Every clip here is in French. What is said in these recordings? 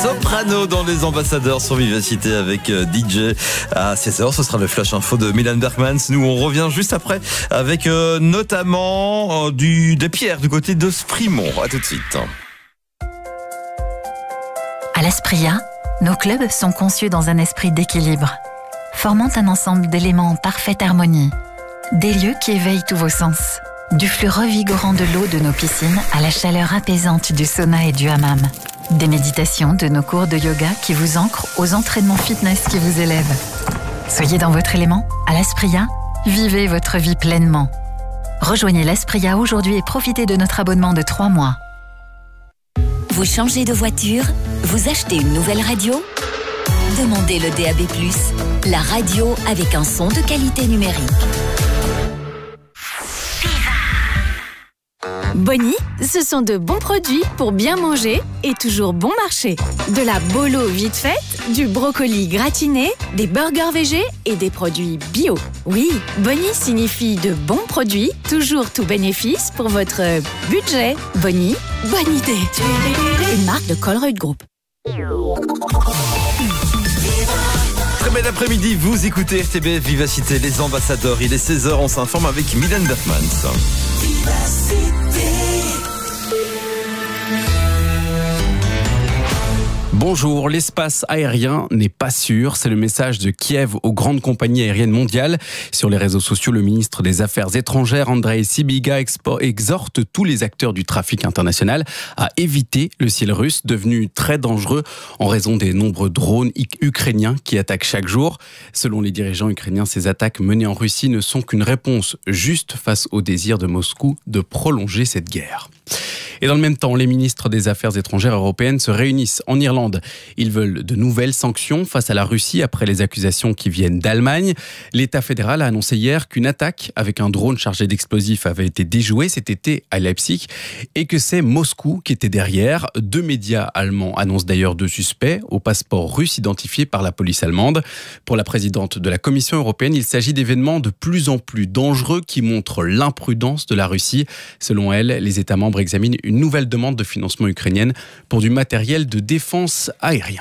Soprano dans Les Ambassadeurs sur Vivacité avec DJ. À 16h, ce sera le flash info de Mylène Bergmans. Nous, on revient juste après avec notamment des pierres du côté de Sprimont. À tout de suite. À l'Aspria, nos clubs sont conçus dans un esprit d'équilibre, formant un ensemble d'éléments en parfaite harmonie. Des lieux qui éveillent tous vos sens. Du flux revigorant de l'eau de nos piscines à la chaleur apaisante du sauna et du hammam. Des méditations de nos cours de yoga qui vous ancrent aux entraînements fitness qui vous élèvent. Soyez dans votre élément, à l'Aspria, vivez votre vie pleinement. Rejoignez l'Aspria aujourd'hui et profitez de notre abonnement de 3 mois. Vous changez de voiture? Vous achetez une nouvelle radio? Demandez le DAB+, la radio avec un son de qualité numérique. Bonnie, ce sont de bons produits pour bien manger et toujours bon marché. De la bolo vite faite, du brocoli gratiné, des burgers végés et des produits bio. Oui, Bonnie signifie de bons produits, toujours tout bénéfice pour votre budget. Bonnie, bonne idée. Une marque de Colruyt Group. Très bel après-midi, vous écoutez RTBF Vivacité, Les Ambassadeurs. Il est 16h, on s'informe avec Mylène Bergmans. Bonjour, l'espace aérien n'est pas sûr, c'est le message de Kiev aux grandes compagnies aériennes mondiales. Sur les réseaux sociaux, le ministre des Affaires étrangères, Andrei Sybiga, exhorte tous les acteurs du trafic international à éviter le ciel russe, devenu très dangereux en raison des nombreux drones ukrainiens qui attaquent chaque jour. Selon les dirigeants ukrainiens, ces attaques menées en Russie ne sont qu'une réponse juste face au désir de Moscou de prolonger cette guerre. Et dans le même temps, les ministres des Affaires étrangères européennes se réunissent en Irlande. Ils veulent de nouvelles sanctions face à la Russie après les accusations qui viennent d'Allemagne. L'État fédéral a annoncé hier qu'une attaque avec un drone chargé d'explosifs avait été déjouée cet été à Leipzig et que c'est Moscou qui était derrière. 2 médias allemands annoncent d'ailleurs 2 suspects au passeport russe identifiés par la police allemande. Pour la présidente de la Commission européenne, il s'agit d'événements de plus en plus dangereux qui montrent l'imprudence de la Russie. Selon elle, les États membres examinent une nouvelle demande de financement ukrainienne pour du matériel de défense aérien.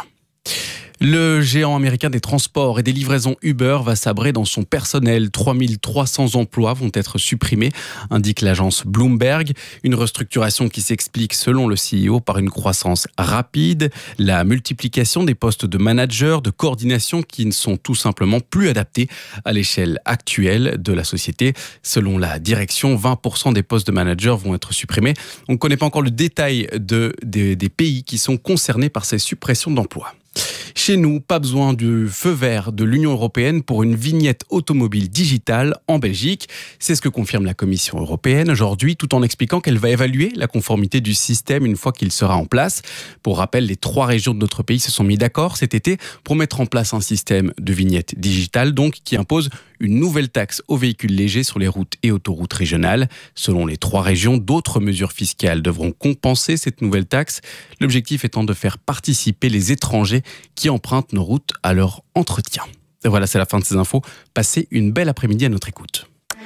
Le géant américain des transports et des livraisons Uber va sabrer dans son personnel. 3300 emplois vont être supprimés, indique l'agence Bloomberg. Une restructuration qui s'explique, selon le CEO, par une croissance rapide, la multiplication des postes de managers, de coordination qui ne sont tout simplement plus adaptés à l'échelle actuelle de la société. Selon la direction, 20% des postes de managers vont être supprimés. On ne connaît pas encore le détail des pays qui sont concernés par ces suppressions d'emplois. Chez nous, pas besoin du feu vert de l'Union européenne pour une vignette automobile digitale en Belgique. C'est ce que confirme la Commission européenne aujourd'hui, tout en expliquant qu'elle va évaluer la conformité du système une fois qu'il sera en place. Pour rappel, les 3 régions de notre pays se sont mis d'accord cet été pour mettre en place un système de vignette digitale, donc qui impose une nouvelle taxe aux véhicules légers sur les routes et autoroutes régionales. Selon les 3 régions, d'autres mesures fiscales devront compenser cette nouvelle taxe. L'objectif étant de faire participer les étrangers qui empruntent nos routes à leur entretien. Et voilà, c'est la fin de ces infos. Passez une belle après-midi à notre écoute.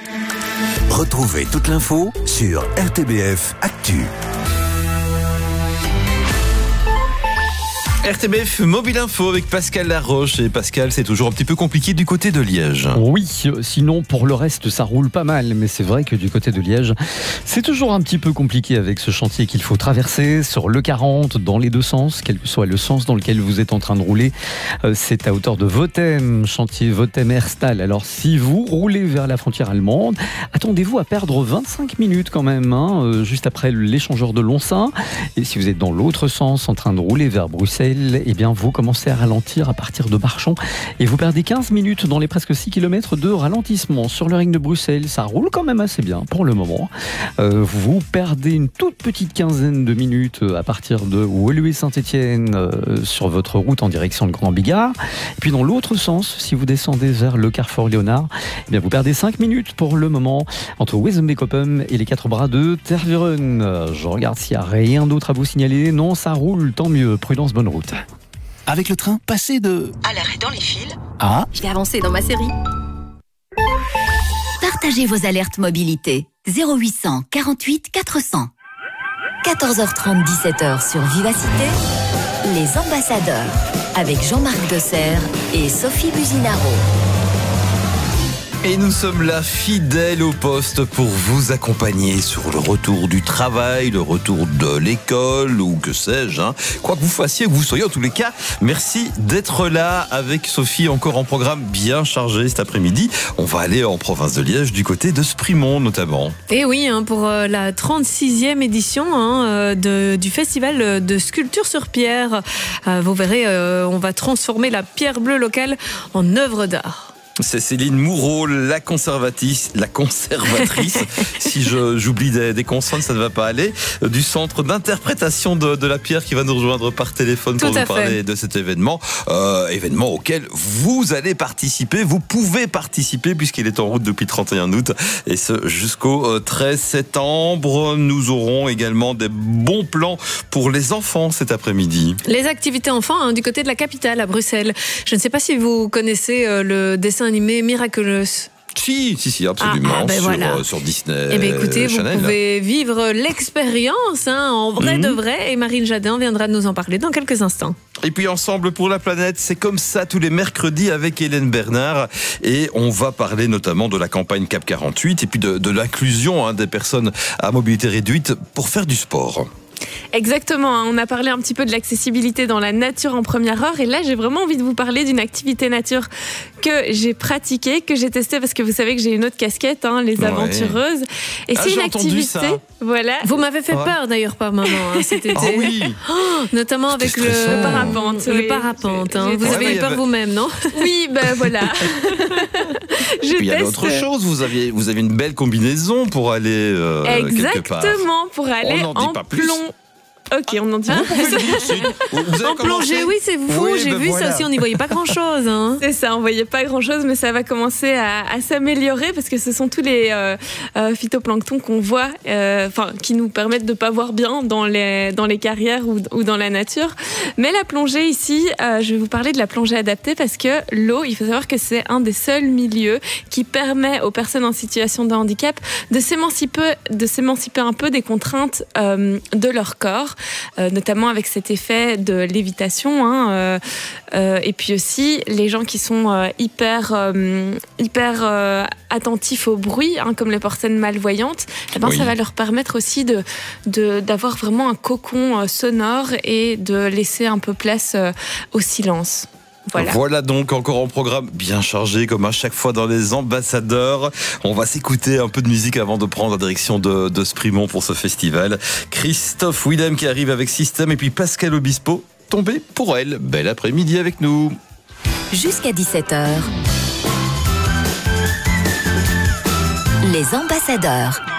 Retrouvez toute l'info sur RTBF Actu. RTBF Mobile Info avec Pascal Laroche. Et Pascal, c'est toujours un petit peu compliqué du côté de Liège. Oui, sinon pour le reste ça roule pas mal, mais c'est vrai que du côté de Liège c'est toujours un petit peu compliqué avec ce chantier qu'il faut traverser sur le 40 dans les 2 sens, quel que soit le sens dans lequel vous êtes en train de rouler. C'est à hauteur de Votem, chantier Votem-Herstal. Alors si vous roulez vers la frontière allemande, attendez-vous à perdre 25 minutes quand même, juste après l'échangeur de Lonsin. Et si vous êtes dans l'autre sens en train de rouler vers Bruxelles, eh bien vous commencez à ralentir à partir de Marchon et vous perdez 15 minutes dans les presque 6 km de ralentissement. Sur le ring de Bruxelles, ça roule quand même assez bien pour le moment. Vous perdez une toute petite quinzaine de minutes à partir de Woluwe-Saint-Étienne sur votre route en direction de Grand Bigard. Et puis dans l'autre sens, si vous descendez vers le Carrefour Léonard, eh bien vous perdez 5 minutes pour le moment entre Wezenbeek-Oppem et les 4 bras de Tervuren. Je regarde s'il n'y a rien d'autre à vous signaler. Non, ça roule, tant mieux. Prudence, bonne route. Avec le train, passez de... à l'arrêt dans les fils. Ah, Je vais avancer dans ma série. Partagez vos alertes mobilité. 0800 48 400. 14h30, 17h sur Vivacité. Les ambassadeurs, avec Jean-Marc Dosser et Sophie Businaro. Et nous sommes là, fidèles au poste, pour vous accompagner sur le retour du travail, le retour de l'école, ou que sais-je. Quoi que vous fassiez, que vous soyez, en tous les cas, merci d'être là avec Sophie, encore en programme bien chargé cet après-midi. On va aller en province de Liège, du côté de Sprimont notamment. Et oui, pour la 36e édition du festival de sculpture sur pierre. Vous verrez, on va transformer la pierre bleue locale en œuvre d'art. C'est Céline Moureau, la conservatrice, si j'oublie des consonnes, ça ne va pas aller, du centre d'interprétation de la pierre, qui va nous rejoindre par téléphone pour nous parler de cet événement. Événement auquel vous allez participer, vous pouvez participer puisqu'il est en route depuis le 31 août et ce jusqu'au 13 septembre. Nous aurons également des bons plans pour les enfants cet après-midi. Les activités enfants du côté de la capitale, à Bruxelles. Je ne sais pas si vous connaissez le dessin animé Miraculous. Si, absolument, sur Disney. Eh bien, écoutez, Channel. Vous pouvez vivre l'expérience en vrai de vrai, et Marine Jadin viendra nous en parler dans quelques instants. Et puis Ensemble pour la planète, c'est comme ça tous les mercredis avec Hélène Bernard, et on va parler notamment de la campagne CAP 48 et puis de l'inclusion des personnes à mobilité réduite pour faire du sport. Exactement, on a parlé un petit peu de l'accessibilité dans la nature en première heure, et là j'ai vraiment envie de vous parler d'une activité nature que j'ai pratiquée, que j'ai testée, parce que vous savez que j'ai une autre casquette, les aventureuses, et c'est une activité. Voilà. Vous m'avez fait peur d'ailleurs par moment cet été. Oui. Notamment avec le parapente. Le parapente. Vous avez eu peur vous-même, non? Oui, ben voilà. Il y a autre chose. Vous aviez une belle combinaison pour aller quelque part. Exactement, pour aller en plomb. Ok, on en dit en plongée, oui, c'est vous. Oui, j'ai vu ça aussi, on n'y voyait pas grand-chose. C'est ça, on voyait pas grand-chose, mais ça va commencer à s'améliorer, parce que ce sont tous les phytoplanctons qu'on voit, qui nous permettent de pas voir bien dans les carrières ou dans la nature. Mais la plongée ici, je vais vous parler de la plongée adaptée, parce que l'eau, il faut savoir que c'est un des seuls milieux qui permet aux personnes en situation de handicap de s'émanciper un peu des contraintes de leur corps. Notamment avec cet effet de lévitation, et puis aussi les gens qui sont hyper attentifs au bruit, comme les personnes malvoyantes, ça va leur permettre aussi d'avoir vraiment un cocon sonore et de laisser un peu place au silence. Voilà donc encore un programme bien chargé comme à chaque fois dans les ambassadeurs. On va s'écouter un peu de musique avant de prendre la direction de Sprimont pour ce festival. Christophe Willem qui arrive avec Système, et puis Pascal Obispo, Tombé pour elle. Bel après-midi avec nous. Jusqu'à 17h. Les ambassadeurs.